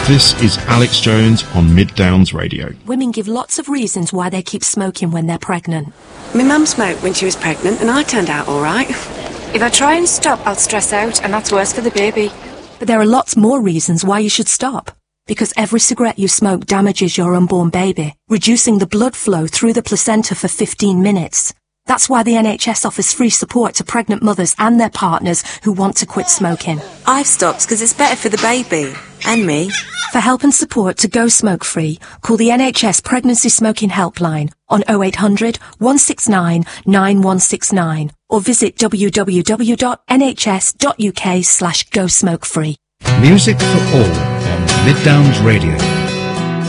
This is Alex Jones on Mid Downs Radio. Women give lots of reasons why they keep smoking when they're pregnant. My mum smoked when she was pregnant and I turned out all right. If I try and stop, I'll stress out, and that's worse for the baby. But there are lots more reasons why you should stop. Because every cigarette you smoke damages your unborn baby, reducing the blood flow through the placenta for 15 minutes. That's why the NHS offers free support to pregnant mothers and their partners who want to quit smoking. I've stopped because it's better for the baby. And me. For help and support to go smoke-free, call the NHS Pregnancy Smoking Helpline on 0800 169 9169 or visit www.nhs.uk/go-smoke-free. Music for all on Mid Downs Radio.